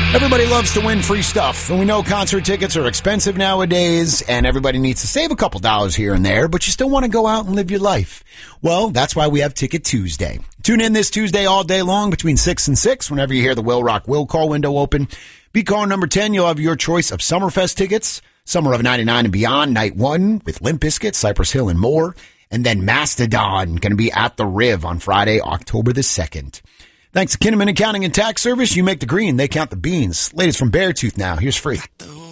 Everybody loves to win free stuff, and we know concert tickets are expensive nowadays, and everybody needs to save a couple dollars here and there, but you still want to go out and live your life. Well, that's why we have Ticket Tuesday. Tune in this Tuesday all day long between 6 and 6 whenever you hear the Will Rock Will Call window open. Be caller number 10, you'll have your choice of Summerfest tickets, Summer of 99 and Beyond, Night 1 with Limp Bizkit, Cypress Hill, and more, and then Mastodon, going to be at the Riv on Friday, October the 2nd. Thanks to Kinnaman Accounting and Tax Service, you make the green, they count the beans. Latest from Beartooth now. Here's Free.